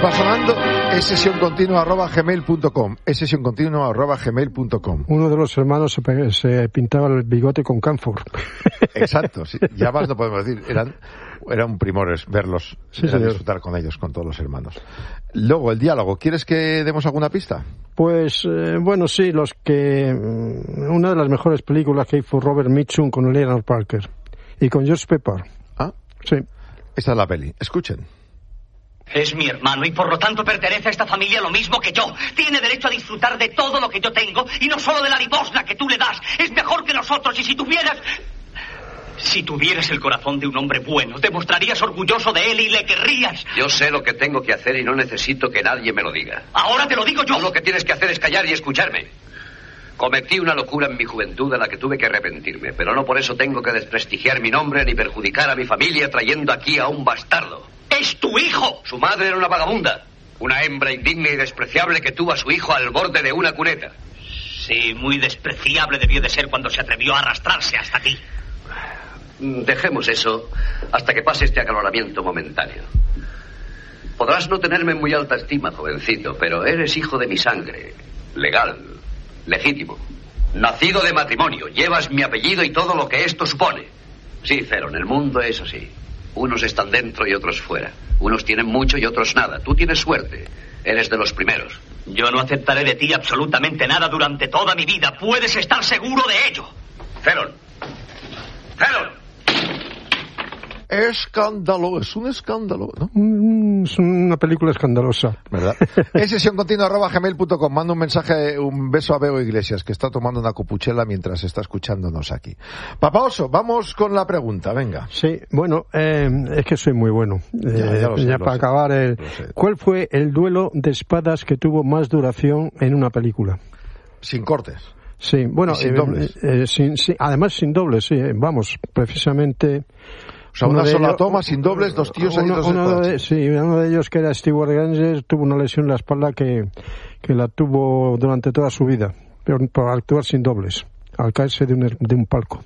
Va sonando @gmail.com. @gmail.com. Uno de los hermanos se pintaba el bigote con camphor. Exacto, sí. Ya más no podemos decir. Era un primor verlos, sí, disfrutar con ellos, con todos los hermanos. Luego, el diálogo. ¿Quieres que demos alguna pista? Pues, bueno, sí, una de las mejores películas que hizo Robert Mitchum con Leonard Parker y con George Pepper. ¿Ah? Sí. Esta es la peli. Escuchen. Es mi hermano y por lo tanto pertenece a esta familia lo mismo que yo. Tiene derecho a disfrutar de todo lo que yo tengo y no solo de la limosna que tú le das. Es mejor que nosotros y si tuvieras el corazón de un hombre bueno, te mostrarías orgulloso de él y le querrías. Yo sé lo que tengo que hacer y no necesito que nadie me lo diga. Ahora te lo digo yo. Lo que tienes que hacer es callar y escucharme. Cometí una locura en mi juventud de la que tuve que arrepentirme, pero no por eso tengo que desprestigiar mi nombre ni perjudicar a mi familia trayendo aquí a un bastardo. ¡Es tu hijo! Su madre era una vagabunda, una hembra indigna y despreciable que tuvo a su hijo al borde de una cuneta. Sí, muy despreciable debió de ser cuando se atrevió a arrastrarse hasta ti. Dejemos eso hasta que pase este acaloramiento momentáneo. Podrás no tenerme en muy alta estima, jovencito, pero eres hijo de mi sangre, legal, legítimo, nacido de matrimonio, llevas mi apellido y todo lo que esto supone. Sí, Theron, el mundo es así. Unos están dentro y otros fuera. Unos tienen mucho y otros nada. Tú tienes suerte. Eres de los primeros. Yo no aceptaré de ti absolutamente nada durante toda mi vida. Puedes estar seguro de ello. Theron. ¡Theron! Escándalo, es un escándalo, ¿no? Es una película escandalosa, ¿verdad? @gmail.com. Manda un mensaje, un beso a Bego Iglesias, que está tomando una copuchela mientras está escuchándonos aquí. Papá Oso, vamos con la pregunta, venga. Sí, bueno, es que soy muy bueno. Ya para acabar, ¿cuál fue el duelo de espadas que tuvo más duración en una película? Sin cortes. Sí, bueno, sin dobles. Además sin dobles, sí, vamos, precisamente. O sea, una sola toma, sin dobles, dos tíos ahí, dos espadas. Sí, uno de ellos, que era Stewart Granger, tuvo una lesión en la espalda que la tuvo durante toda su vida, pero por actuar sin dobles, al caerse de un palco.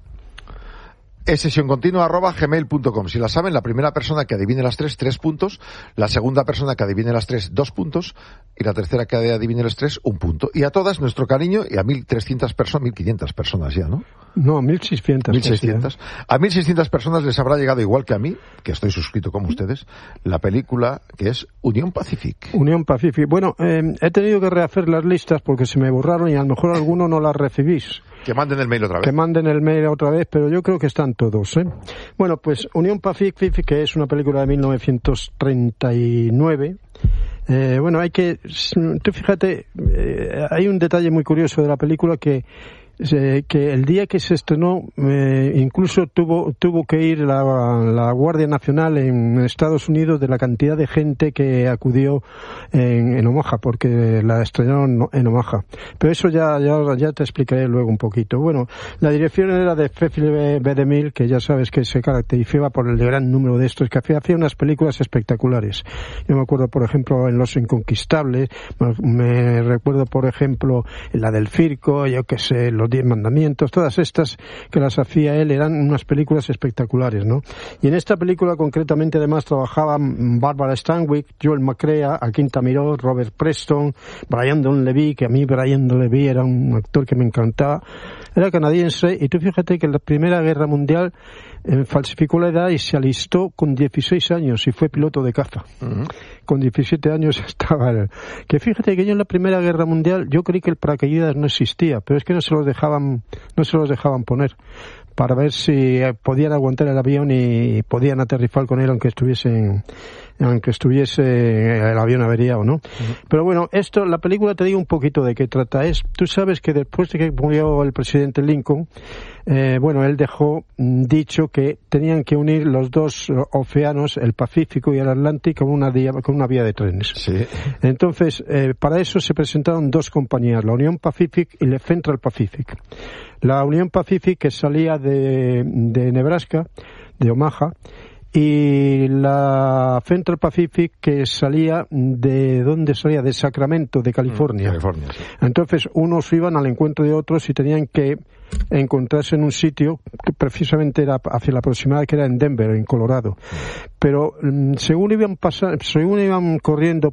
@gmail.com. Si la saben, la primera persona que adivine las 3 puntos, la segunda persona que adivine las 3, 2 puntos, y la tercera que adivine las 3, 1 punto. Y a todas, nuestro cariño, y a 1.300 personas, 1.500 personas ya, ¿no? No, 1.600. 1.600. A 1.600 personas les habrá llegado, igual que a mí, que estoy suscrito como ustedes, la película que es Unión Pacific. Unión Pacific. Bueno, he tenido que rehacer las listas porque se me borraron y a lo mejor alguno no las recibís. Que manden el mail otra vez. Que manden el mail otra vez, pero yo creo que están todos, ¿eh? Bueno, pues Unión Pacific, que es una película de 1939. Bueno, tú fíjate, hay un detalle muy curioso de la película que el día que se estrenó incluso tuvo que ir la Guardia Nacional en Estados Unidos de la cantidad de gente que acudió en Omaha, porque la estrenaron en Omaha. Pero eso ya te explicaré luego un poquito. Bueno, la dirección era de Cecil B. DeMille, que ya sabes que se caracterizaba por el gran número de estos, que hacía unas películas espectaculares. Yo me acuerdo, por ejemplo, en Los Inconquistables, me recuerdo, por ejemplo, en la del circo, yo qué sé, Los 10 mandamientos, todas estas que las hacía él eran unas películas espectaculares, ¿no? Y en esta película concretamente además trabajaban Barbara Stanwyck, Joel McCrea, Akin Tamiró, Robert Preston, Brian Donlevy, que a mí Brian Donlevy era un actor que me encantaba, era canadiense, y tú fíjate que en la Primera Guerra Mundial falsificó la edad y se alistó con 16 años y fue piloto de caza. Uh-huh. Con 17 años estaba él. Que fíjate que yo en la Primera Guerra Mundial yo creí que el paracaídas no existía, pero es que no se los dejaban poner para ver si podían aguantar el avión y podían aterrizar con él aunque estuviese el avión averiado, ¿no? Uh-huh. Pero bueno, la película, te digo un poquito de qué trata. Tú sabes que después de que murió el presidente Lincoln, él dejó dicho que tenían que unir los dos océanos, el Pacífico y el Atlántico, con una vía de trenes. Sí. Entonces, para eso se presentaron dos compañías, la Unión Pacific y la Central Pacific. La Unión Pacific, que salía de Nebraska, de Omaha, y la Central Pacific, que salía de Sacramento, de California. California, sí. Entonces unos iban al encuentro de otros y tenían que encontrarse en un sitio que precisamente era hacia la proximidad, que era en Denver, en Colorado. Pero según iban corriendo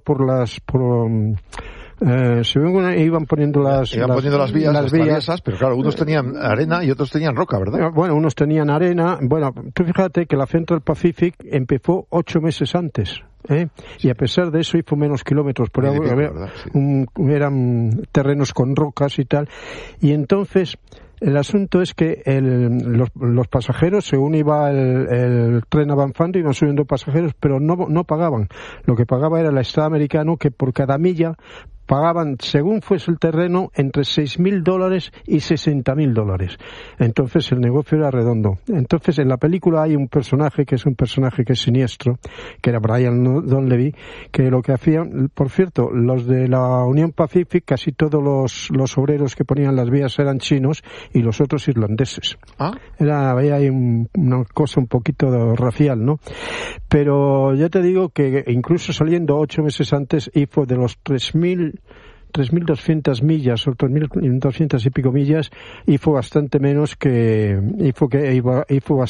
según iban poniendo las vías, las traviesas, pero claro, unos tenían arena y otros tenían roca, ¿verdad? Bueno, unos tenían arena. Bueno, tú fíjate que la Central Pacific empezó 8 meses antes, y a pesar de eso hizo menos kilómetros por hora. Eran terrenos con rocas y tal. Y entonces el asunto es que los pasajeros, según iba el tren avanzando, iban subiendo pasajeros, pero no pagaban. Lo que pagaba era el Estado americano, que por cada milla pagaban, según fuese el terreno, entre $6,000 y $60,000. Entonces el negocio era redondo. Entonces en la película hay un personaje que es siniestro, que era Brian Donlevy, que lo que hacían, por cierto, los de la Union Pacific, casi todos los obreros que ponían las vías eran chinos y los otros irlandeses. Había ahí una cosa un poquito racial, ¿no? Pero ya te digo que incluso saliendo 8 meses antes, hizo de los 3.200 millas o 3.200 y pico millas, hizo bastante menos que hizo